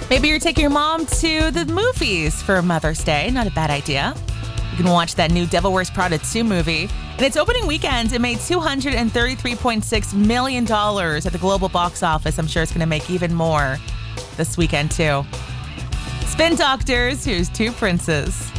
Maybe you're taking your mom to the movies for Mother's Day. Not a bad idea. You can watch that new Devil Wears Prada 2 movie. In its opening weekend, it made $233.6 million at the global box office. I'm sure it's going to make even more this weekend, too. Spin Doctors, here's Two Princes.